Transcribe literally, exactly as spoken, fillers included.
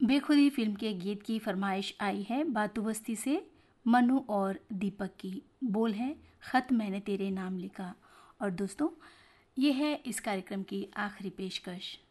बेखुदी film के गीत की फरमाइश आई है बातू बस्ती से मनु और दीपक की। बोल है खत मैंने तेरे नाम लिखा। और दोस्तों, ये है इस कार्यक्रम की आखिरी पेशकश।